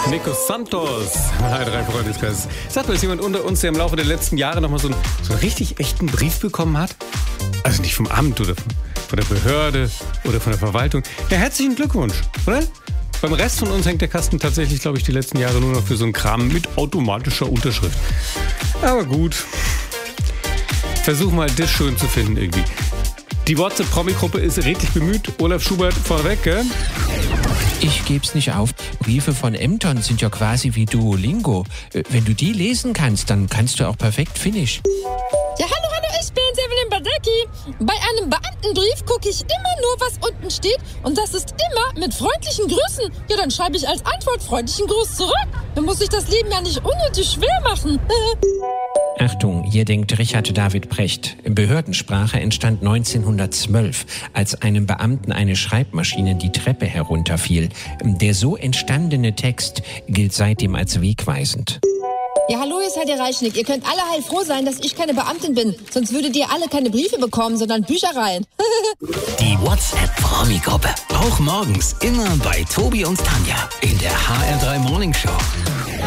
Nico Santos, drei Freundeskreis. Sagt uns jemand unter uns, der im Laufe der letzten Jahre nochmal so einen richtig echten Brief bekommen hat? Also nicht vom Amt oder von der Behörde oder von der Verwaltung. Ja, herzlichen Glückwunsch, oder? Beim Rest von uns hängt der Kasten tatsächlich, glaube ich, die letzten Jahre nur noch für so einen Kram mit automatischer Unterschrift. Aber gut. Versuch mal, das schön zu finden irgendwie. Die WhatsApp-Promi-Gruppe ist redlich bemüht. Olaf Schubert vorweg, gell? Ich geb's nicht auf. Briefe von Ämtern sind ja quasi wie Duolingo. Wenn du die lesen kannst, dann kannst du auch perfekt Finnisch. Ja, hallo, ich bin's, Evelyn Badecki. Bei einem Beamtenbrief gucke ich immer nur, was unten steht. Und das ist immer mit freundlichen Grüßen. Ja, dann schreibe ich als Antwort freundlichen Gruß zurück. Dann muss ich das Leben ja nicht unnötig schwer machen. Achtung, hier denkt Richard David Precht. Behördensprache entstand 1912, als einem Beamten eine Schreibmaschine die Treppe herunterfiel. Der so entstandene Text gilt seitdem als wegweisend. Ja, hallo, hier ist halt der Reichnick. Ihr könnt alle heilfroh sein, dass ich keine Beamtin bin. Sonst würdet ihr alle keine Briefe bekommen, sondern Büchereien. Die WhatsApp-Promi-Gruppe. Auch morgens immer bei Tobi und Tanja in der HR3 Morning Show.